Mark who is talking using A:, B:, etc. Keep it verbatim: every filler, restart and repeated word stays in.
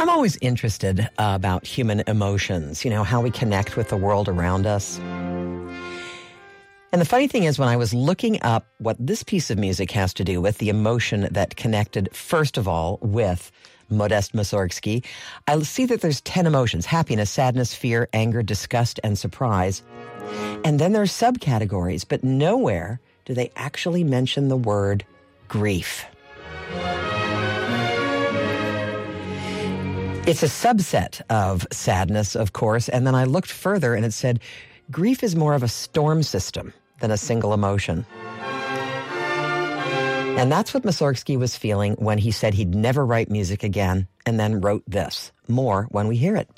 A: I'm always interested uh, about human emotions, you know, how we connect with the world around us. And the funny thing is, when I was looking up what this piece of music has to do with the emotion that connected, first of all, with Modest Mussorgsky, I see that there's ten emotions: happiness, sadness, fear, anger, disgust, and surprise. And then there's subcategories, but nowhere do they actually mention the word grief. It's a subset of sadness, of course, and then I looked further and it said grief is more of a storm system than a single emotion. And that's what Mussorgsky was feeling when he said he'd never write music again, and then wrote this. More when we hear it.